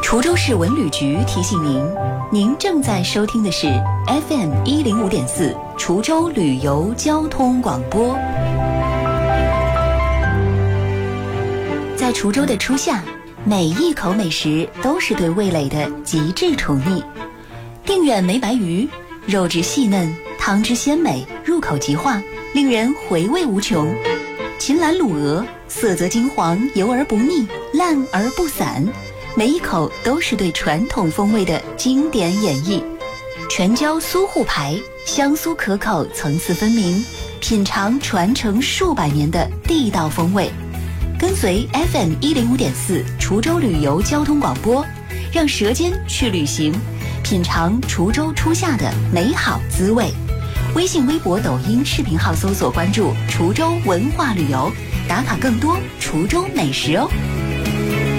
滁州市文旅局提醒您，您正在收听的是 FM105.4 滁州旅游交通广播。在滁州的初夏，每一口美食都是对味蕾的极致宠溺。定远梅白鱼，肉质细嫩，汤汁鲜美，入口即化，令人回味无穷。秦兰卤鹅，色泽金黄，油而不腻，烂而不散，每一口都是对传统风味的经典演绎。全椒苏沪排，香酥可口，层次分明，品尝传承数百年的地道风味。跟随 FM105.4 滁州旅游交通广播，让舌尖去旅行，品尝滁州初夏的美好滋味。微信、微博、抖音视频号搜索关注滁州文化旅游，打卡更多滁州美食哦。